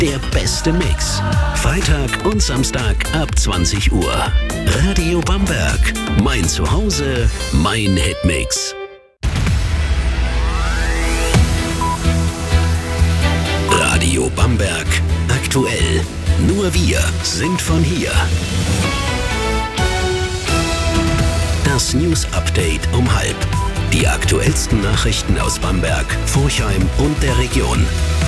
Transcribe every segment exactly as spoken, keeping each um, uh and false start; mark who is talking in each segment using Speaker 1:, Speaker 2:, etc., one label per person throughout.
Speaker 1: Der beste Mix. Freitag und Samstag ab zwanzig Uhr. Radio Bamberg. Mein Zuhause, mein Hitmix. Radio Bamberg. Aktuell. Nur wir sind von hier. Das News Update um halb. Die aktuellsten Nachrichten aus Bamberg, Forchheim und der Region.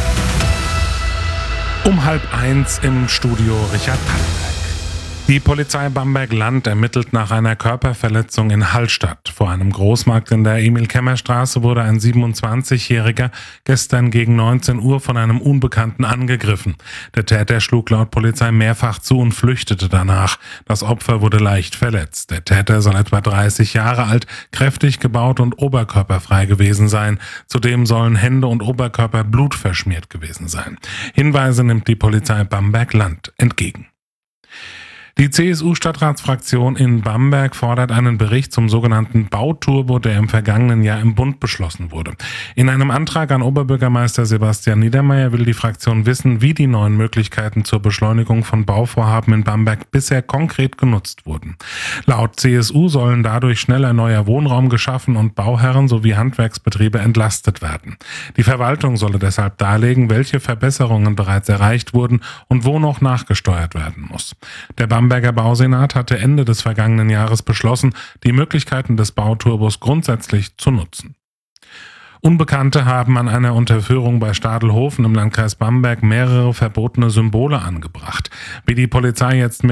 Speaker 2: Um halb eins im Studio Richard Pannenberg. Die Polizei Bamberg-Land ermittelt nach einer Körperverletzung in Hallstatt. Vor einem Großmarkt in der Emil-Kemmer-Straße wurde ein siebenundzwanzigjähriger gestern gegen neunzehn Uhr von einem Unbekannten angegriffen. Der Täter schlug laut Polizei mehrfach zu und flüchtete danach. Das Opfer wurde leicht verletzt. Der Täter soll etwa dreißig Jahre alt, kräftig gebaut und oberkörperfrei gewesen sein. Zudem sollen Hände und Oberkörper blutverschmiert gewesen sein. Hinweise nimmt die Polizei Bamberg-Land entgegen. Die C S U-Stadtratsfraktion in Bamberg fordert einen Bericht zum sogenannten Bauturbo, der im vergangenen Jahr im Bund beschlossen wurde. In einem Antrag an Oberbürgermeister Sebastian Niedermeyer will die Fraktion wissen, wie die neuen Möglichkeiten zur Beschleunigung von Bauvorhaben in Bamberg bisher konkret genutzt wurden. Laut C S U sollen dadurch schneller neuer Wohnraum geschaffen und Bauherren sowie Handwerksbetriebe entlastet werden. Die Verwaltung solle deshalb darlegen, welche Verbesserungen bereits erreicht wurden und wo noch nachgesteuert werden muss. Der Bamberger Bausenat hatte Ende des vergangenen Jahres beschlossen, die Möglichkeiten des Bauturbos grundsätzlich zu nutzen. Unbekannte haben an einer Unterführung bei Stadelhofen im Landkreis Bamberg mehrere verbotene Symbole angebracht. Wie die Polizei jetzt